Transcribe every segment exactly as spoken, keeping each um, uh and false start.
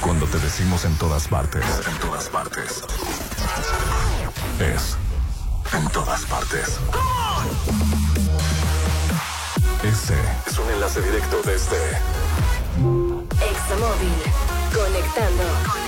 Cuando te decimos en todas partes, en todas partes, es en todas partes. Este es un enlace directo desde Examóvil. Conectando.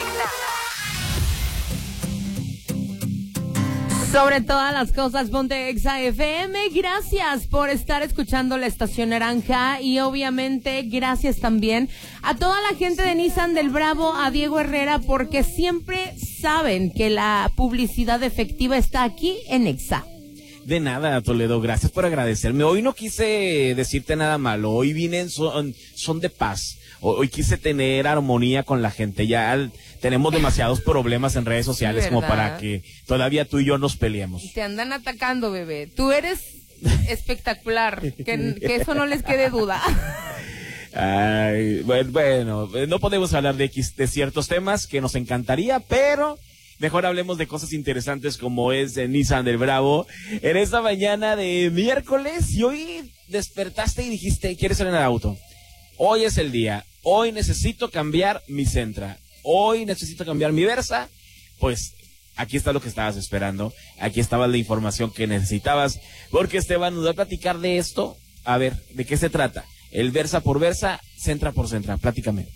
Sobre todas las cosas, ponte Exa F M. Gracias por estar escuchando la Estación Naranja y obviamente gracias también a toda la gente de Nissan del Bravo, a Diego Herrera, porque siempre saben que la publicidad efectiva está aquí en Exa. De nada, Toledo, gracias por agradecerme. Hoy no quise decirte nada malo, hoy vine en son, son de paz. Hoy quise tener armonía con la gente. Ya tenemos demasiados problemas en redes sociales, sí, como para que todavía tú y yo nos peleemos. Te andan atacando, bebé. Tú eres espectacular, que, que eso no les quede duda. Ay, bueno, bueno, no podemos hablar de, de ciertos temas que nos encantaría, pero mejor hablemos de cosas interesantes como es de Nissan del Bravo. En esta mañana de miércoles, y hoy despertaste y dijiste, ¿quieres salir en el auto? Hoy es el día. Hoy necesito cambiar mi Sentra. Hoy necesito cambiar mi Versa. Pues aquí está lo que estabas esperando. Aquí estaba la información que necesitabas. Porque Esteban nos va a platicar de esto. A ver, ¿de qué se trata? El Versa por Versa, Sentra por Sentra. Platícame.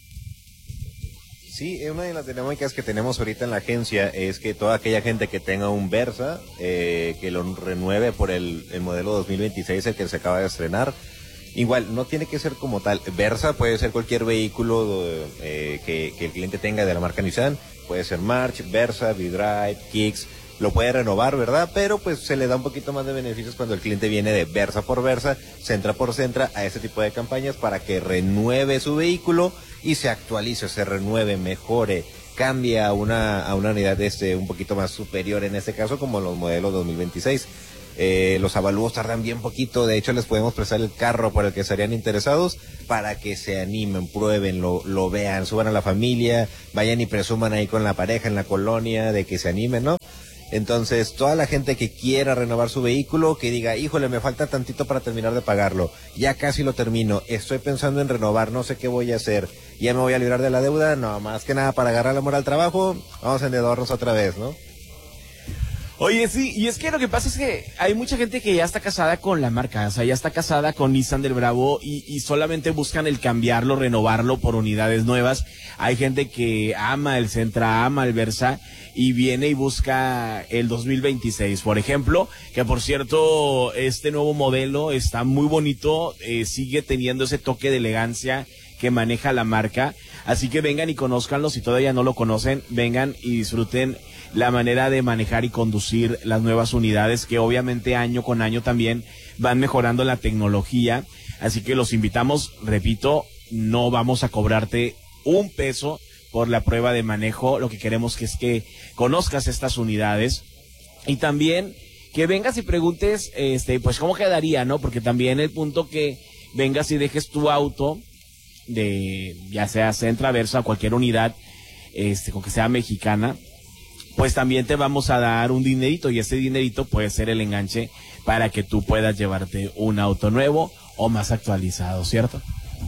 Sí, una de las dinámicas que tenemos ahorita en la agencia es que toda aquella gente que tenga un Versa, eh, que lo renueve por el, el modelo dos mil veintiséis, el que se acaba de estrenar. Igual, no tiene que ser como tal Versa, puede ser cualquier vehículo eh, que, que el cliente tenga de la marca Nissan, puede ser March, Versa, V-Drive, Kicks, lo puede renovar, ¿verdad? Pero pues se le da un poquito más de beneficios cuando el cliente viene de Versa por Versa, Sentra por Sentra, a ese tipo de campañas para que renueve su vehículo y se actualice, se renueve, mejore, cambie a una, a una unidad este, un poquito más superior en este caso, como los modelos dos mil veintiséis. Eh, los avalúos tardan bien poquito, de hecho les podemos prestar el carro por el que estarían interesados para que se animen, prueben, lo, lo vean, suban a la familia, vayan y presuman ahí con la pareja en la colonia de que se animen, ¿no? Entonces, toda la gente que quiera renovar su vehículo, que diga, híjole, me falta tantito para terminar de pagarlo, ya casi lo termino, estoy pensando en renovar, no sé qué voy a hacer, ya me voy a librar de la deuda, no, más que nada para agarrar el amor al trabajo, vamos a endeudarnos otra vez, ¿no? Oye, sí, y es que lo que pasa es que hay mucha gente que ya está casada con la marca, o sea, ya está casada con Nissan del Bravo y, y solamente buscan el cambiarlo, renovarlo por unidades nuevas. Hay gente que ama el Sentra, ama el Versa y viene y busca el dos mil veintiséis, por ejemplo, que por cierto, este nuevo modelo está muy bonito, eh, sigue teniendo ese toque de elegancia que maneja la marca, así que vengan y conózcanlo, si todavía no lo conocen, vengan y disfruten la manera de manejar y conducir las nuevas unidades que obviamente año con año también van mejorando la tecnología, así que los invitamos, repito, no vamos a cobrarte un peso por la prueba de manejo, lo que queremos que es que conozcas estas unidades y también que vengas y preguntes, este, pues cómo quedaría, ¿no? Porque también el punto que vengas y dejes tu auto de, ya sea Sentra, Versa o cualquier unidad, este, con que sea mexicana, pues también te vamos a dar un dinerito y ese dinerito puede ser el enganche para que tú puedas llevarte un auto nuevo o más actualizado, ¿cierto?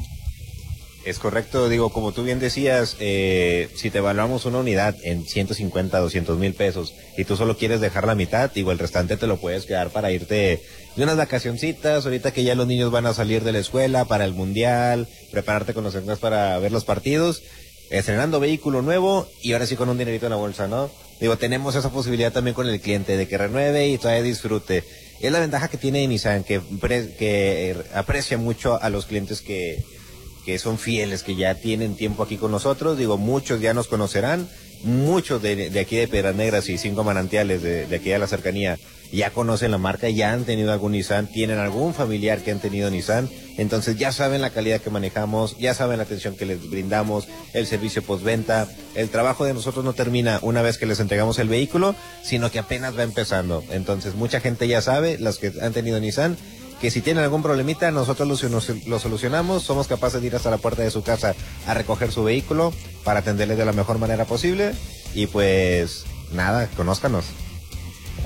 Es correcto, digo, como tú bien decías, eh, si te evaluamos una unidad en ciento cincuenta, doscientos mil pesos y tú solo quieres dejar la mitad, digo, el restante te lo puedes quedar para irte de unas vacacioncitas, ahorita que ya los niños van a salir de la escuela para el mundial, prepararte con los demás para ver los partidos, estrenando vehículo nuevo y ahora sí con un dinerito en la bolsa, ¿no? Digo, tenemos esa posibilidad también con el cliente de que renueve y todavía disfrute. Es la ventaja que tiene Nissan, que, pre, que aprecia mucho a los clientes que, que son fieles, que ya tienen tiempo aquí con nosotros. Digo, muchos ya nos conocerán, muchos de, de aquí de Piedras Negras y Cinco Manantiales, de, de aquí de la cercanía, ya conocen la marca, ya han tenido algún Nissan, tienen algún familiar que han tenido Nissan, entonces ya saben la calidad que manejamos, ya saben la atención que les brindamos, el servicio postventa, el trabajo de nosotros no termina una vez que les entregamos el vehículo, sino que apenas va empezando, entonces mucha gente ya sabe, las que han tenido Nissan, que si tienen algún problemita, nosotros lo, lo solucionamos, somos capaces de ir hasta la puerta de su casa a recoger su vehículo para atenderles de la mejor manera posible y pues nada, conózcanos.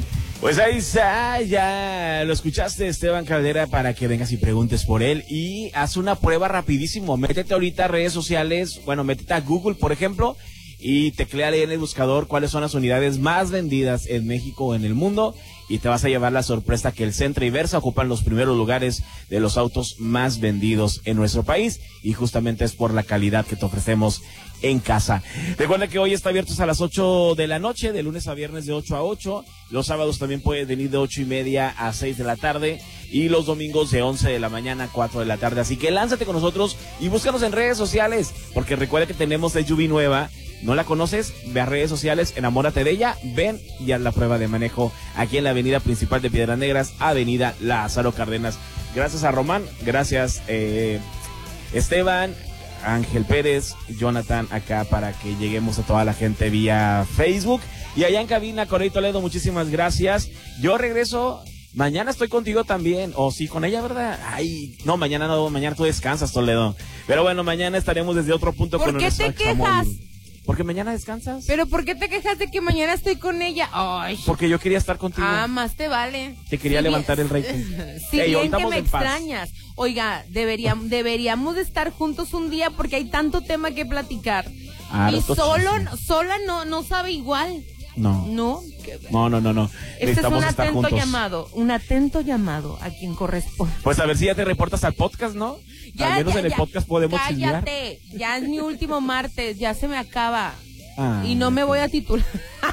Pues ahí está, ya lo escuchaste, Esteban Caldera, para que vengas y preguntes por él y haz una prueba rapidísimo. Métete ahorita a redes sociales, bueno, métete a Google, por ejemplo, y tecléale en el buscador cuáles son las unidades más vendidas en México o en el mundo y te vas a llevar la sorpresa que el Centra y Versa ocupan los primeros lugares de los autos más vendidos en nuestro país y justamente es por la calidad que te ofrecemos en casa. Recuerda que hoy está abierto a las ocho de la noche, de lunes a viernes de ocho a ocho. Los sábados también puedes venir de ocho y media a seis de la tarde y los domingos de once de la mañana a cuatro de la tarde. Así que lánzate con nosotros y búscanos en redes sociales, porque recuerda que tenemos S U V nueva. ¿No la conoces? Ve a redes sociales, enamórate de ella, ven y haz la prueba de manejo aquí en la avenida principal de Piedras Negras, avenida Lázaro Cárdenas. Gracias a Román, gracias eh, Esteban, Ángel Pérez, Jonathan acá para que lleguemos a toda la gente vía Facebook. Y allá en cabina, Corey Toledo, muchísimas gracias. Yo regreso, mañana estoy contigo también, o oh, sí, con ella, ¿verdad? Ay, no, mañana no, mañana tú descansas, Toledo. Pero bueno, mañana estaremos desde otro punto con nuestra ¿Por qué te quejas? Porque mañana descansas. ¿Pero por qué te quejas de que mañana estoy con ella? Ay. Porque yo quería estar contigo. Ah, más te vale. Te quería sí, levantar bien, el rating. Sí, Ey, bien que me en paz. extrañas. Oiga, deberíamos, deberíamos de estar juntos un día porque hay tanto tema que platicar. Ah, y solo, sola no, no sabe igual. No. No. No, no, no, no. Este es un atento llamado, un atento llamado a quien corresponde. Pues a ver si ya te reportas al podcast, ¿no? Ya, al menos ya, en el ya, podcast podemos chismear. Cállate, ya es mi último martes, ya se me acaba. Ah. Y no me voy a titular.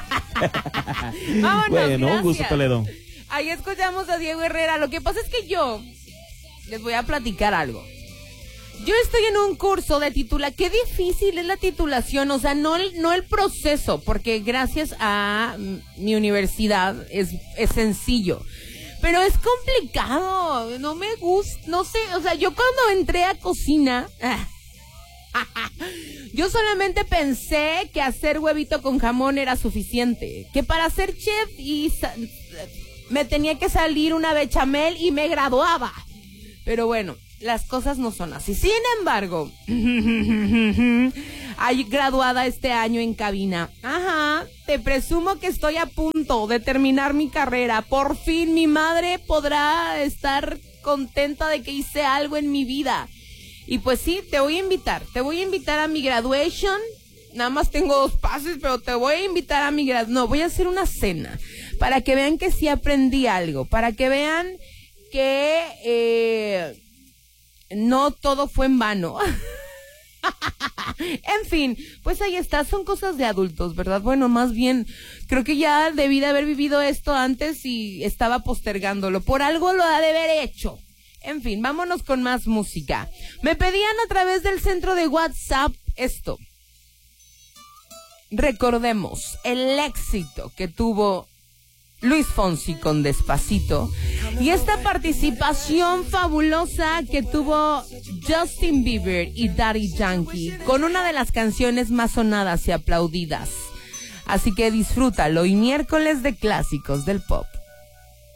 Vámonos, bueno, gracias. un gusto, Toledo. Ahí escuchamos a Diego Herrera. Lo que pasa es que yo les voy a platicar algo. Yo estoy en un curso de titula. Qué difícil es la titulación, o sea, no el, no el proceso, porque gracias a mi universidad es, es sencillo. Pero es complicado, no me gusta, no sé, o sea, yo cuando entré a cocina, yo solamente pensé que hacer huevito con jamón era suficiente, que para ser chef y sa- me tenía que salir una bechamel y me graduaba. Pero bueno, las cosas no son así. Sin embargo, hay graduada este año en cabina. Ajá, te presumo que estoy a punto de terminar mi carrera. Por fin mi madre podrá estar contenta de que hice algo en mi vida. Y pues sí, te voy a invitar. Te voy a invitar a mi graduation. Nada más tengo dos pases, pero te voy a invitar a mi grad. No, voy a hacer una cena para que vean que sí aprendí algo. Para que vean que eh, no todo fue en vano. En fin, pues ahí está, son cosas de adultos, ¿verdad? Bueno, más bien, creo que ya debí de haber vivido esto antes y estaba postergándolo. Por algo lo ha de haber hecho. En fin, vámonos con más música. Me pedían a través del centro de WhatsApp esto. Recordemos el éxito que tuvo Luis Fonsi con Despacito y esta participación fabulosa que tuvo Justin Bieber y Daddy Yankee con una de las canciones más sonadas y aplaudidas. Así que disfrútalo, y miércoles de clásicos del pop.